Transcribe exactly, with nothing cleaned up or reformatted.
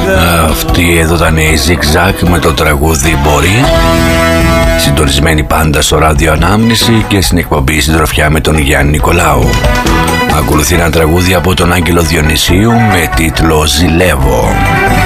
Αυτή εδώ ήταν η Zigzag με το τραγούδι Μπορεί. Συντονισμένη πάντα στο ράδιο Ανάμνηση και στην εκπομπή Συντροφιά με τον Γιάννη Νικολάου. Ακολουθεί ένα τραγούδι από τον Άγγελο Διονυσίου με τίτλο Ζηλεύω.